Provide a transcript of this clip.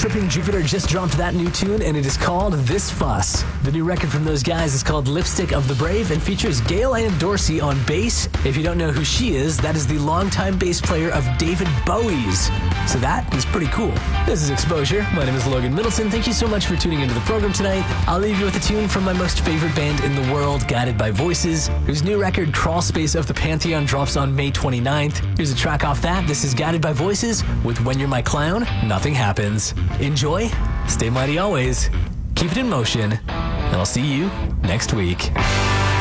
Tripping Jupiter just dropped that new tune, and it is called This Fuss. The new record from those guys is called Lipstick of the Brave and features Gail Ann Dorsey on bass. If you don't know who she is, that is the longtime bass player of David Bowie's. So that is pretty cool. This is Exposure. My name is Logan Middleton. Thank you so much for tuning into the program tonight. I'll leave you with a tune from my most favorite band in the world, Guided by Voices, whose new record, Crawl Space of the Pantheon, drops on May 29th. Here's a track off that. This is Guided by Voices with When You're My Clown, Nothing Happens. Enjoy, stay mighty always, keep it in motion, and I'll see you next week.